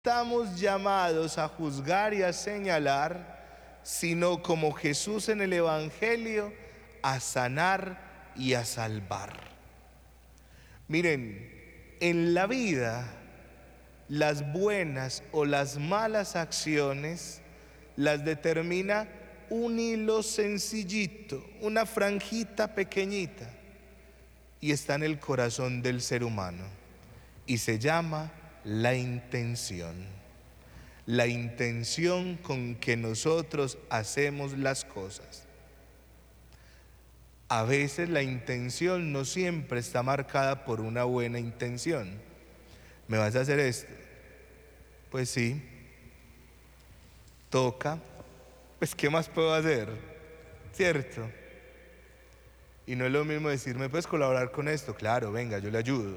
Estamos llamados a juzgar y a señalar, sino como Jesús en el Evangelio, a sanar y a salvar. Miren, en la vida, las buenas o las malas acciones las determina un hilo sencillito, una franjita pequeñita, y está en el corazón del ser humano, y se llama la intención. La intención con que nosotros hacemos las cosas. A veces la intención no siempre está marcada por una buena intención. ¿Me vas a hacer esto? Pues sí. Toca. Pues ¿qué más puedo hacer? ¿Cierto? Y no es lo mismo decir, ¿me puedes colaborar con esto? Claro, venga, yo le ayudo.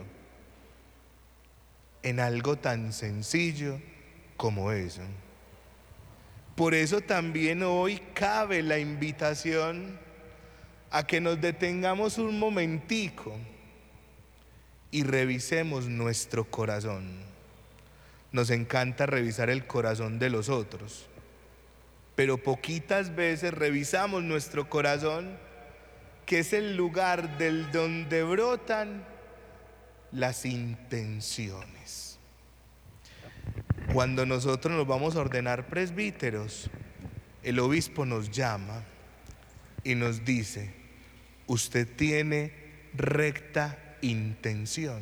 En algo tan sencillo como eso. Por eso también hoy cabe la invitación a que nos detengamos un momentico y revisemos nuestro corazón. Nos encanta revisar el corazón de los otros, pero poquitas veces revisamos nuestro corazón, que es el lugar del donde brotan las intenciones. Cuando nosotros nos vamos a ordenar presbíteros, el obispo nos llama y nos dice: usted tiene recta intención.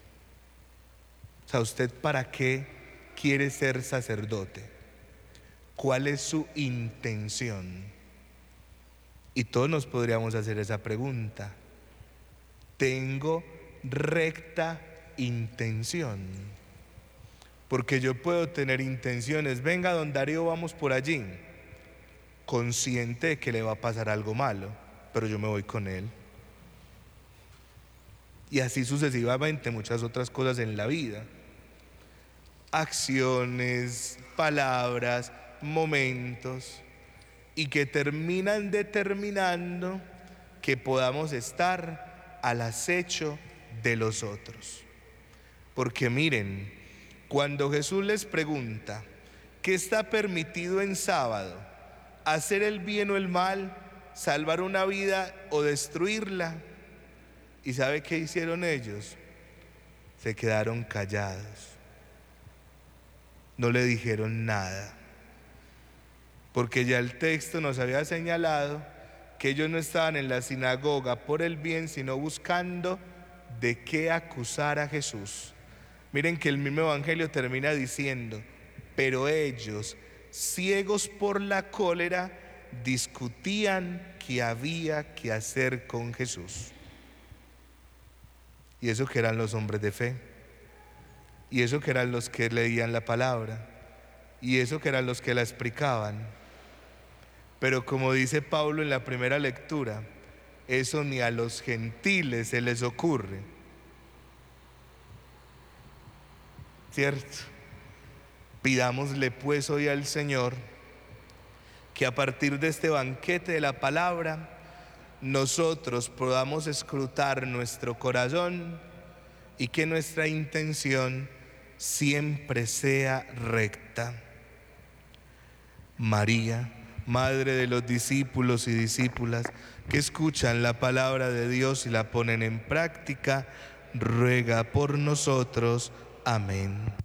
O sea, ¿usted para qué quiere ser sacerdote? ¿Cuál es su intención? Y todos nos podríamos hacer esa pregunta. ¿Tengo recta intención? Porque yo puedo tener intenciones, venga don Darío, vamos por allí, consciente de que le va a pasar algo malo, pero yo me voy con él. Y así sucesivamente muchas otras cosas en la vida. Acciones, palabras, momentos, y que terminan determinando que podamos estar al acecho de los otros. Porque miren, cuando Jesús les pregunta ¿qué está permitido en sábado? ¿Hacer el bien o el mal? ¿Salvar una vida o destruirla? ¿Y sabe qué hicieron ellos? Se quedaron callados. No le dijeron nada. Porque ya el texto nos había señalado que ellos no estaban en la sinagoga por el bien, sino buscando de qué acusar a Jesús. Miren que el mismo Evangelio termina diciendo: pero ellos, ciegos por la cólera, discutían qué había que hacer con Jesús. Y eso que eran los hombres de fe, y eso que eran los que leían la palabra, y eso que eran los que la explicaban. Pero como dice Pablo en la primera lectura, eso ni a los gentiles se les ocurre. ¿Cierto? Pidámosle pues hoy al Señor que a partir de este banquete de la palabra nosotros podamos escrutar nuestro corazón y que nuestra intención siempre sea recta. María, Madre de los discípulos y discípulas que escuchan la palabra de Dios y la ponen en práctica, ruega por nosotros. Amén.